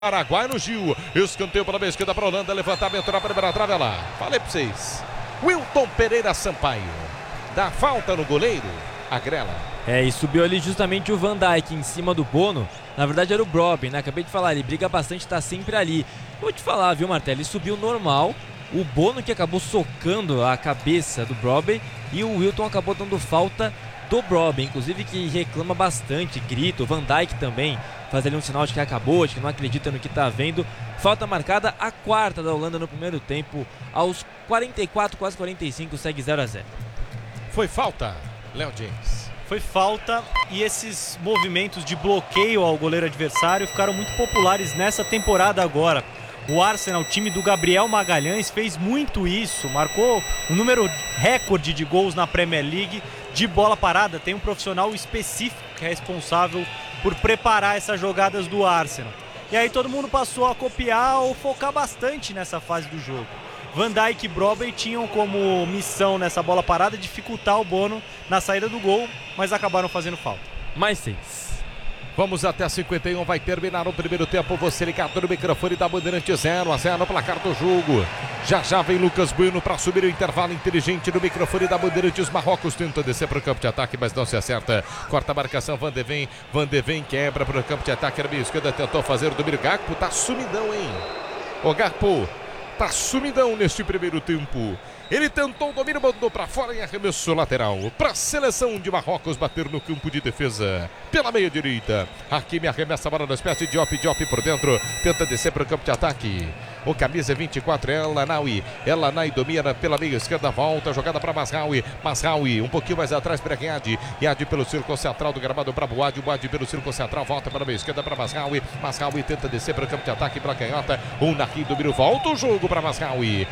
Paraguai no Gil, escanteio para a esquerda para a Holanda, levantamento na primeira trave lá. Falei para vocês, Wilton Pereira Sampaio, dá falta no goleiro, Agrela. E subiu ali justamente o Van Dijk em cima do Bono. Na verdade era o Brobbey, né? Acabei de falar, ele briga bastante, tá sempre ali. Vou te falar, viu, Martelo? Ele subiu normal, o Bono que acabou socando a cabeça do Brobbey e o Wilton acabou dando falta do Brobbey, inclusive que reclama bastante, grita. O Van Dijk também faz ali um sinal de que acabou, de que não acredita no que tá vendo. Falta marcada, a quarta da Holanda no primeiro tempo, aos 44, quase 45, segue 0-0. Foi falta, Léo James. Foi falta, e esses movimentos de bloqueio ao goleiro adversário ficaram muito populares nessa temporada agora. O Arsenal, o time do Gabriel Magalhães, fez muito isso, marcou um número recorde de gols na Premier League de bola parada. Tem um profissional específico que é responsável por preparar essas jogadas do Arsenal. E aí todo mundo passou a copiar ou focar bastante nessa fase do jogo. Van Dijk e Brobbey tinham como missão nessa bola parada dificultar o Bono na saída do gol, mas acabaram fazendo falta. Mais 6. Vamos até 51, vai terminar o primeiro tempo. Você ligado no microfone da Bandeirante, 0-0 no placar do jogo. Já vem Lucas Bueno para subir o intervalo inteligente no microfone da Bandeirantes. Marrocos tenta descer para o campo de ataque, mas não se acerta. Corta a marcação, Van de Ven quebra para o campo de ataque. Na esquerda tentou fazer o domínio. Gakpo tá sumidão, hein? O Gakpo tá sumidão neste primeiro tempo. Ele tentou o domínio, mandou para fora em arremesso lateral. Para a seleção de Marrocos bater no campo de defesa. Pela meia direita. Hakimi arremessa a bola nas pés de Diop por dentro. Tenta descer para o campo de ataque. O camisa 24 é El-Nawi. El-Nawi domina pela meia esquerda. Volta, jogada para Mazraoui. Mazraoui um pouquinho mais atrás para Riad. Riad pelo círculo central do gramado para Boad. Boad pelo círculo central. Volta para a meia esquerda para Mazraoui. Mazraoui tenta descer para o campo de ataque para canhota. O Nahi domina. Volta o jogo para Mazraoui.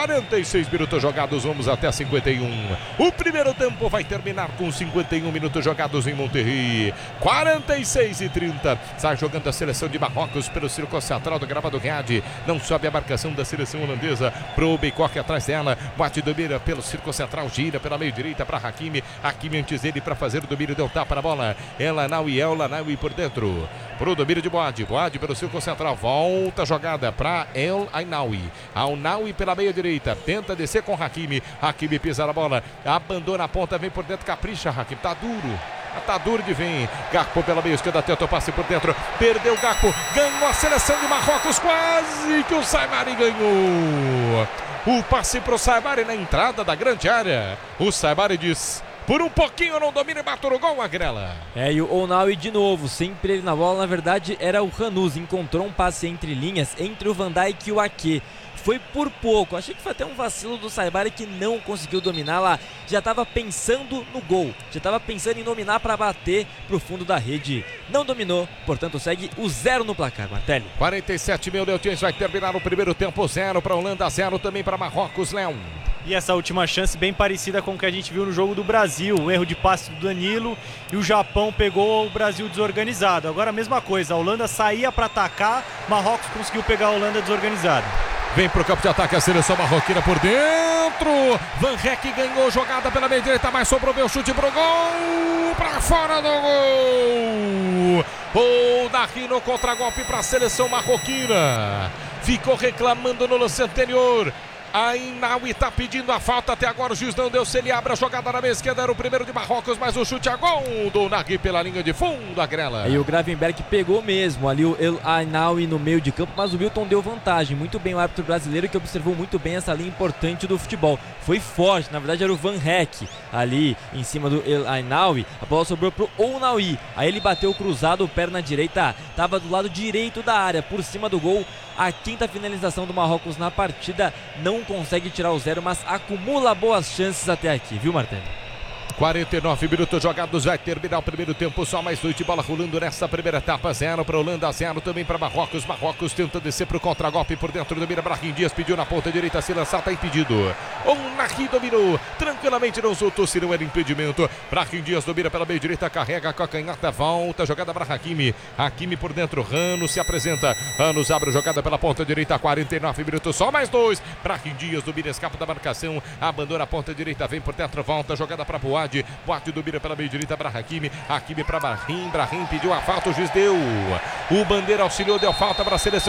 46 minutos jogados. Vamos até 51. O primeiro tempo vai terminar com 51 minutos jogados em Monterrey. 46-30. Sai jogando a seleção de Marrocos pelo círculo central do gramado Riad. Não sobe a marcação da seleção holandesa. Probe corre atrás dela. Bate domina pelo círculo central. Gira pela meio direita para Hakimi. Hakimi antes dele para fazer o domínio. Deu tapa na bola. El-Nawi por dentro. Pro domínio de Boad. Boad pelo círculo central. Volta a jogada para El-Nawi. Al-Nawi pela meia direita. Tenta descer com Hakimi. Hakimi pisa na bola. Abandona a ponta. Vem por dentro. Capricha Hakimi. Tá duro. Tá duro de vir. Gakpo pela meia esquerda, tenta o passe por dentro. Perdeu o Gakpo. Ganhou a seleção de Marrocos. Quase que o Saibari ganhou. O passe pro Saibari na entrada da grande área. O Saibari diz: por um pouquinho eu não domino e bato no gol, Agrela. E o El-Nawi de novo, sempre ele na bola. Na verdade era o Hanuz. Encontrou um passe entre linhas, entre o Van Dijk e o Ake. Foi por pouco, achei que foi até um vacilo do Saibari que não conseguiu dominar lá. Já estava pensando no gol, já estava pensando em dominar para bater pro fundo da rede. Não dominou, portanto segue o 0 no placar, Martelli. 47 mil Leões, vai terminar o primeiro tempo. 0 para Holanda, 0 também para Marrocos, Léo. E essa última chance bem parecida com o que a gente viu no jogo do Brasil. Um erro de passe do Danilo e o Japão pegou o Brasil desorganizado. Agora a mesma coisa, a Holanda saía para atacar, Marrocos conseguiu pegar a Holanda desorganizada. Vem pro campo de ataque a seleção marroquina por dentro. Van Rek ganhou jogada pela meia direita, mas sobrou meu chute pro gol. Pra fora do gol. O Nahi no contragolpe pra seleção marroquina. Ficou reclamando no lance anterior. El-Nawi tá pedindo a falta, até agora o juiz não deu. Se ele abre a jogada na meia esquerda, era o primeiro de Marrocos, mas o chute a gol do Nahi pela linha de fundo, Agrela. E o Gravenberg pegou mesmo ali o El-Nawi no meio de campo, mas o Wilton deu vantagem. Muito bem o árbitro brasileiro, que observou muito bem essa linha importante do futebol. Foi forte, na verdade era o Van Rek ali em cima do El-Nawi. A bola sobrou pro El-Nawi, aí ele bateu cruzado, perna direita, tava do lado direito da área, por cima do gol. A quinta finalização do Marrocos na partida, não consegue tirar o 0, mas acumula boas chances até aqui, viu, Martelo? 49 minutos jogados, vai terminar o primeiro tempo, só mais 2 de bola rolando nessa primeira etapa. 0 para Holanda, 0 também para Marrocos. Marrocos tenta descer para o contragolpe por dentro do mira. Brahim Dias pediu na ponta direita, se lançar, tá impedido. O Nahi dominou, tranquilamente não soltou, se não era impedimento. Brahim Dias domina pela meia direita, carrega com a canhota, volta, jogada para Hakimi. Hakimi por dentro, Rano se apresenta. Rano abre a jogada pela ponta direita, 49 minutos, só mais 2. Brahim Dias domina, escapa da marcação, abandona a ponta direita, vem por dentro, volta, jogada para Boad. Boade domina pela meia direita para Hakimi. Hakimi para Brahim pediu a falta, o juiz deu. O Bandeira auxiliou, deu falta para a seleção